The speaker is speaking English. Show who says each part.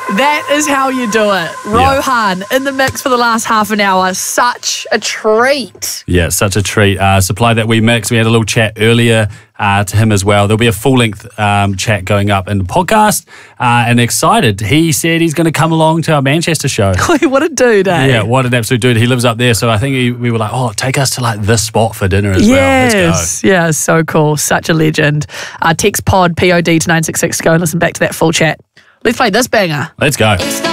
Speaker 1: That is how you do it. Rohan in the mix for the last half an hour. Such a treat.
Speaker 2: Yeah, such a treat. Supply that we mix. We had a little chat earlier to him as well. There'll be a full-length chat going up in the podcast. And excited. He said he's going to come along to our Manchester show.
Speaker 1: What a dude, eh?
Speaker 2: Yeah, what an absolute dude. He lives up there. So I think we were like, take us to like this spot for dinner as well. Let's go.
Speaker 1: Yeah, so cool. Such a legend. Text POD to 966. Go and listen back to that full chat. Let's play this banger.
Speaker 2: Let's go.